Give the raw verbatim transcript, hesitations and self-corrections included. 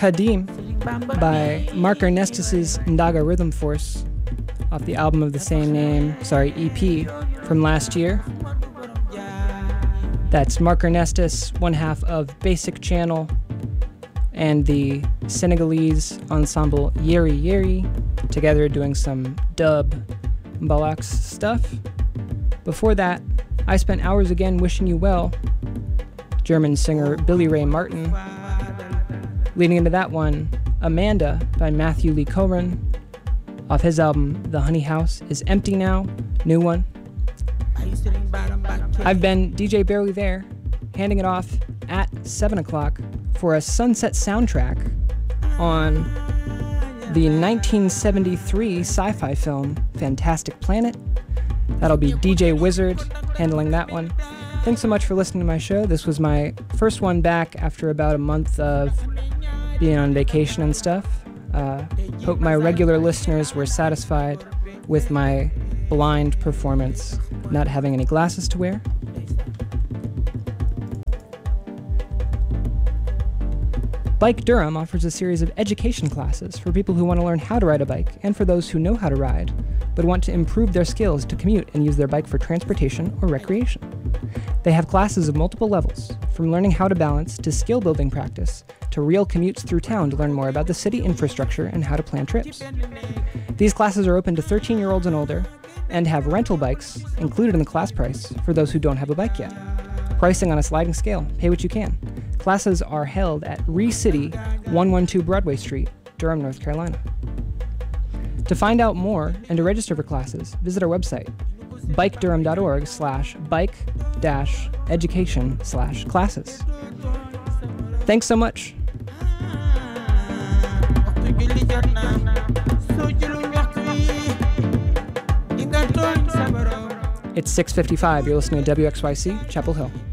Kadim by Mark Ernestus' Ndaga Rhythm Force off the album of the same name, sorry, E P from last year. That's Mark Ernestus, one half of Basic Channel, and the Senegalese ensemble Yeri Yeri, together doing some dub mbalax stuff. Before that, I spent hours again wishing you well, German singer Billy Ray Martin. Leading into that one, Amanda by Matthew Lee Coren, off his album The Honey House Is Empty Now, new one. I've been D J Barely There, handing it off at seven o'clock for a sunset soundtrack on the nineteen seventy-three sci-fi film Fantastic Planet. That'll be D J Wizard handling that one. Thanks so much for listening to my show. This was my first one back after about a month of being on vacation and stuff. Uh, hope my regular listeners were satisfied with my blind performance, not having any glasses to wear. Bike Durham offers a series of education classes for people who want to learn how to ride a bike and for those who know how to ride, but want to improve their skills to commute and use their bike for transportation or recreation. They have classes of multiple levels, from learning how to balance to skill building practice to real commutes through town to learn more about the city infrastructure and how to plan trips. These classes are open to thirteen-year-olds and older and have rental bikes included in the class price for those who don't have a bike yet. Pricing on a sliding scale, pay what you can. Classes are held at Re-City, one twelve Broadway Street, Durham, North Carolina. To find out more and to register for classes, visit our website, bikedurham.org slash bike dash education slash classes. Thanks so much. It's six fifty-five. You're listening to W X Y C, Chapel Hill.